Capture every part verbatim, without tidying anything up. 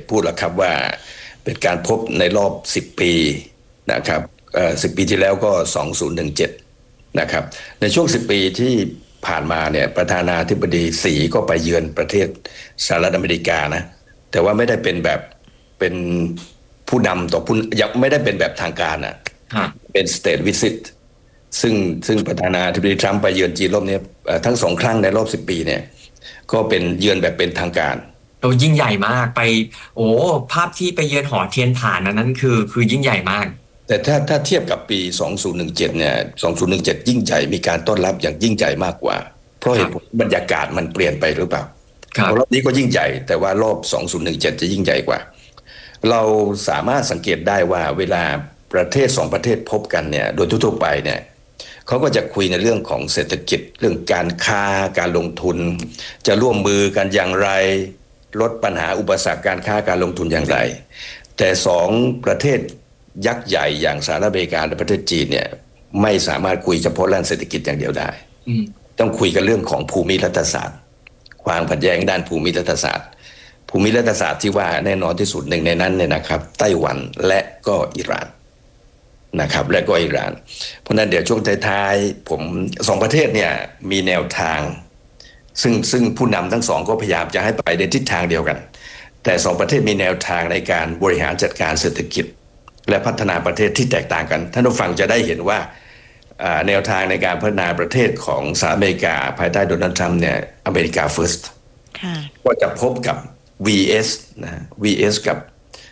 พูดแล้วครับว่าเป็นการพบในรอบสิบปีนะครับเอ่อสิบปีที่แล้วก็สองพันสิบเจ็ดนะครับในช่วงสิบปีที่ผ่านมาเนี่ยประธานาธิบดีสีก็ไปเยือนประเทศสหรัฐอเมริกานะแต่ว่าไม่ได้เป็นแบบเป็นผู้นำต่อผู้ยังไม่ได้เป็นแบบทางการอ่ะเป็น state visit ซึ่งซึ่งประธานาธิบดีทรัมป์ไปเยือนจีนรอบนี้ทั้งสองครั้งในรอบสิบปีเนี่ยก็เป็นเยือนแบบเป็นทางการโอ้ยิ่งใหญ่มากไปโอ้ภาพที่ไปเยือนหอเทียนฐานนั้นคือคือยิ่งใหญ่มากแต่ถ้าถ้าเทียบกับปีสองพันสิบเจ็ดเนี่ยสองพันสิบเจ็ดยิ่งใหญ่มีการต้อนรับอย่างยิ่งใหญ่มากกว่าเพราะเหตุผลบรรยากาศมันเปลี่ยนไปหรือเปล่าครับรอบนี้ก็ยิ่งใหญ่แต่ว่ารอบสองพันสิบเจ็ดจะยิ่งใหญ่กว่าเราสามารถสังเกตได้ว่าเวลาประเทศสองประเทศพบกันเนี่ยโดยทั่วๆไปเนี่ยเขาก็จะคุยในเรื่องของเศรษฐกิจเรื่องการค้าการลงทุนจะร่วมมือกันอย่างไรลดปัญหาอุปสรรคการค้าการลงทุนอย่างไรแต่สองประเทศยักษ์ใหญ่อย่างสหรัฐอเมริกาและประเทศจีนเนี่ยไม่สามารถคุยเฉพาะเรื่องเศรษฐกิจอย่างเดียวได้ต้องคุยกันเรื่องของภูมิรัฐศาสตร์ความขัดแย้งด้านภูมิรัฐศาสตร์ภูมิรัฐศาสตร์ที่ว่าแน่นอนที่สุดหนึ่งในนั้นเนี่ยนะครับไต้หวันและก็อิหร่านนะครับและก็อิหร่านเพราะนั้นเดี๋ยวช่วงท้ายๆผมสองประเทศเนี่ยมีแนวทางซึ่งซึ่งผู้นำทั้งสองก็พยายามจะให้ไปในทิศทางเดียวกันแต่สองประเทศมีแนวทางในการบริหารจัดการเศรษฐกิจและพัฒนาประเทศที่แตกต่างกันท่านผู้ฟังจะได้เห็นว่าแนวทางในการพัฒนาประเทศของสหรัฐอเมริกาภายใต้โดนัลด์ทรัมป์เนี่ยอเมริกา first ก็จะพบกับ วี เอส นะ วี เอส กับ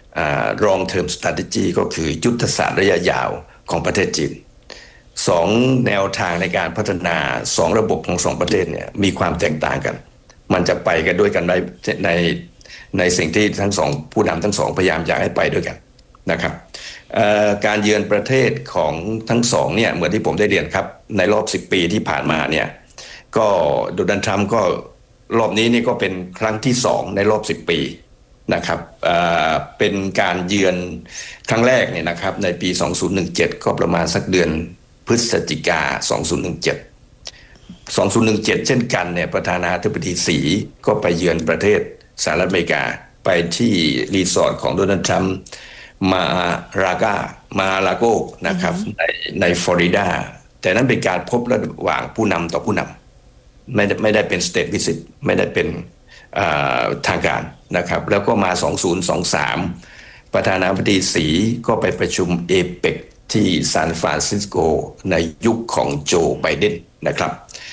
long term strategy ก็คือยุทธศาสตร์ระยะยาวของประเทศจีนสองแนวทางในการพัฒนาสองระบบของสองประเทศเนี่ยมีความแตกต่างกันมันจะไปกันด้วยกันในในในสิ่งที่ทั้งสองผู้นำทั้งสองพยายามอยากให้ไปด้วยกันนะครับการเยือนประเทศของทั้งสองเนี่ยเหมือนที่ผมได้เรียนครับในรอบสิบปีที่ผ่านมาเนี่ยก็โดนัลด์ทรัมป์ก็รอบนี้นี่ก็เป็นครั้งที่สองในรอบสิบปีนะครับเอ่อเป็นการเยือนครั้งแรกเนี่ยนะครับในปีสองพันสิบเจ็ดก็ประมาณสักเดือนพฤศจิกาสองพันสิบเจ็ด สองพันสิบเจ็ดเช่นกันเนี่ยประธานาธิบดีสีก็ไปเยือนประเทศสหรัฐอเมริกาไปที่รีสอร์ทของโดนัลด์ทรัมป์มาราก้ามาลาโกนะครับในในฟลอริดาแต่นั้นเป็นการพบระหว่างผู้นำต่อผู้นำไม่ไม่ได้เป็นสเตทวิสิตไม่ได้เป็นทางการนะครับแล้วก็มาสองพันยี่สิบสามประธานาธิบดีสีก็ไปประชุมเอเปกที่ซานฟรานซิสโกในยุคของโจไบเดนนะครับ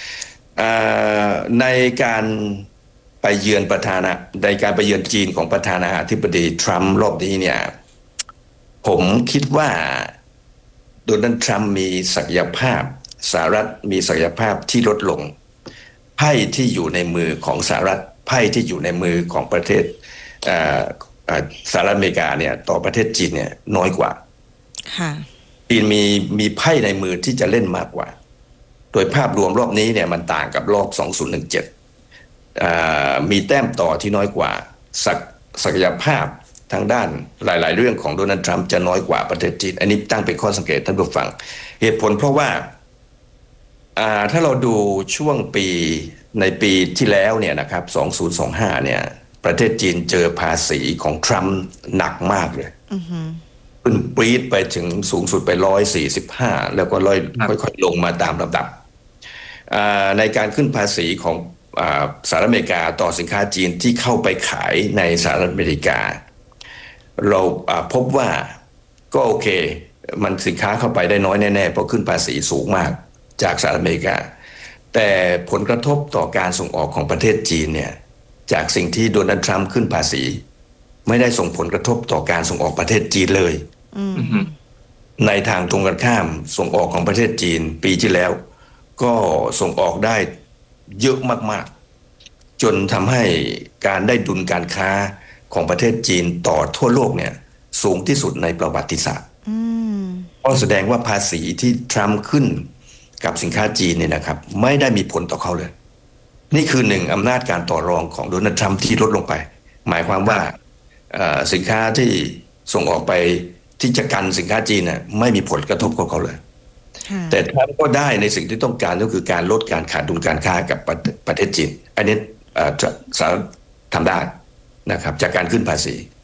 ในการไปเยือนประธานาในการไปเยือนจีนของประธานาธิบดีทรัมป์รอบนี้เนี่ยผมคิดว่าโดนัลด์ทรัมป์มีศักยภาพสหรัฐมีศักยภาพที่ลดลงไพ่ที่อยู่ในมือของสหรัฐไพ่ที่อยู่ในมือของประเทศสหรัฐอเมริกาเนี่ยต่อประเทศจีนเนี่ยน้อยกว่าจีนมีมีไพ่ในมือที่จะเล่นมากกว่าโดยภาพรวมรอบนี้เนี่ยมันต่างกับรอบสองพันสิบเจ็ดมีแต้มต่อที่น้อยกว่าศักศักยภาพทางด้านหลายๆเรื่องของโดนัลด์ทรัมป์จะน้อยกว่าประเทศจีนอันนี้ตั้งเป็นข้อสังเกตท่านผู้ฟังเหตุผลเพราะว่าถ้าเราดูช่วงปีในปีที่แล้วเนี่ยนะครับสองพันยี่สิบห้าเนี่ยประเทศจีนเจอภาษีของทรัมป์หนักมากเลยขึ้นปรี๊ดไปถึงสูงสุดไปหนึ่งร้อยสี่สิบห้าแล้วก็ค่อยๆลงมาตามลำดับในการขึ้นภาษีของสหรัฐอเมริกาต่อสินค้าจีนที่เข้าไปขายในสหรัฐอเมริกาเราพบว่าก็โอเคมันสินค้าเข้าไปได้น้อยแน่ๆเพราะขึ้นภาษีสูงมากจากสหรัฐอเมริกาแต่ผลกระทบต่อการส่งออกของประเทศจีนเนี่ยจากสิ่งที่โดนัลด์ทรัมป์ขึ้นภาษีไม่ได้ส่งผลกระทบต่อการส่งออกประเทศจีนเลยในทางตรงกันข้ามส่งออกของประเทศจีนปีที่แล้วก็ส่งออกได้เยอะมากๆจนทำให้การได้ดุลการค้าของประเทศจีนต่อทั่วโลกเนี่ยสูงที่สุดในประวัติศาสตร์ก็แสดงว่าภาษีที่ทรัมป์ขึ้นกับสินค้าจีนเนี่ยนะครับไม่ได้มีผลต่อเขาเลยนี่คือหนึ่งอำนาจการต่อรองของโดนัลด์ทรัมป์ที่ลดลงไปหมายความว่าสินค้าที่ส่งออกไปที่จะกันสินค้าจีนน่ะไม่มีผลกระทบกับเขาเลยแต่ทรัมป์ก็ได้ในสิ่งที่ต้องการก็คือการลดการขาดดุลการค้ากับประเทศจีนอันนี้สหรัฐทำได้นะครับจากการขึ้นภาษี